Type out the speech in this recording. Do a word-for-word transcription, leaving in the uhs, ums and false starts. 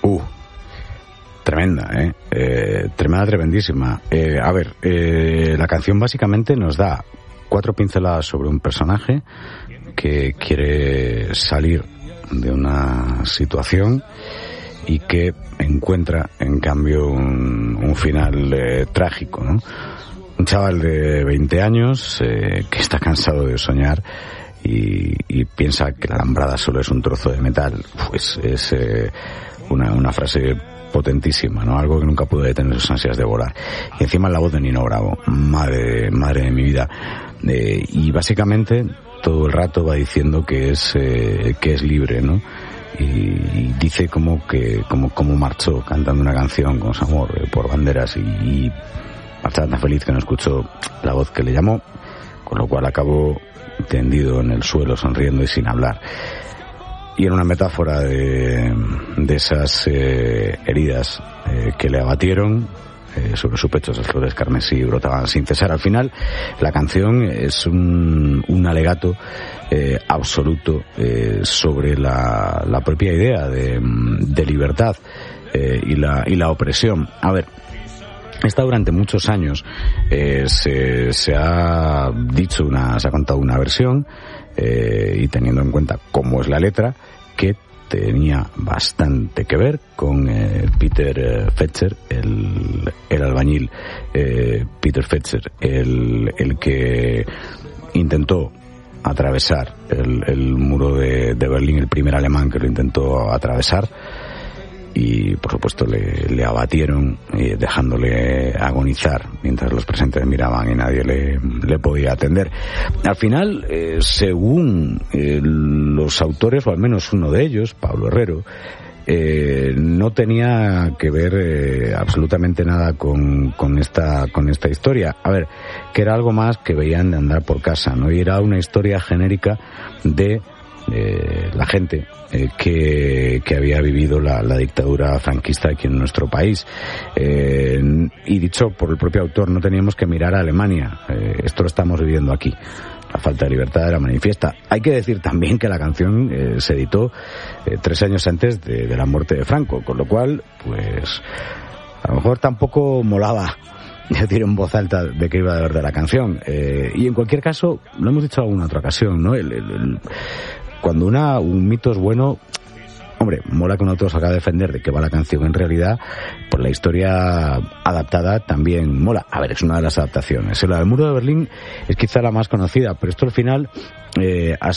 Uh, tremenda, ¿eh? eh tremenda, tremendísima. Eh, a ver, eh, la canción básicamente nos da cuatro pinceladas sobre un personaje que quiere salir de una situación y que encuentra, en cambio, un, un final eh, trágico, ¿no? Un chaval de veinte años eh, que está cansado de soñar y, y piensa que la alambrada solo es un trozo de metal. Pues es eh, una, una frase potentísima, ¿no? Algo que nunca pudo detener sus ansias de volar. Y encima la voz de Nino Bravo, madre, madre de mi vida. Eh, y básicamente todo el rato va diciendo que es eh, que es libre, ¿no? Y, y dice como que como como marchó cantando una canción con su amor eh, por banderas y, y marchaba tan feliz que no escuchó la voz que le llamó, con lo cual acabó tendido en el suelo sonriendo y sin hablar. Y en una metáfora de, de esas eh, heridas eh, que le abatieron, eh, sobre su pecho esas flores carmesí brotaban sin cesar. Al final, la canción es un, un alegato eh, absoluto eh, sobre la, la propia idea de, de libertad eh, y, la, y la opresión. A ver, esta durante muchos años eh, se, se ha dicho una, se ha contado una versión eh, y teniendo en cuenta cómo es la letra, que tenía bastante que ver con eh, Peter eh, Fetzer, el, el albañil eh, Peter Fetzer, el, el que intentó atravesar el, el muro de, de Berlín, el primer alemán que lo intentó atravesar, y por supuesto le, le abatieron eh, dejándole agonizar mientras los presentes miraban y nadie le, le podía atender. Al final, eh, según eh, los autores, o al menos uno de ellos, Pablo Herrero, eh, no tenía que ver eh, absolutamente nada con, con esta con esta historia. A ver, que era algo más que veían de andar por casa, ¿no? Y era una historia genérica de eh, la gente eh, que, que había vivido la, la dictadura franquista aquí en nuestro país. Eh, y dicho por el propio autor, no teníamos que mirar a Alemania, eh, esto lo estamos viviendo aquí. La falta de libertad era manifiesta. Hay que decir también que la canción eh, se editó eh, tres años antes de, de la muerte de Franco, con lo cual, pues, a lo mejor tampoco molaba decir en voz alta de qué iba de verdad la canción. Eh, y en cualquier caso, lo hemos dicho en alguna otra ocasión, ¿no? El, el, el, cuando una, un mito es bueno, hombre, mola que un autor salga a defender de qué va la canción en realidad, pues la historia adaptada también mola. A ver, es una de las adaptaciones. La del Muro de Berlín es quizá la más conocida, pero esto al final eh, ha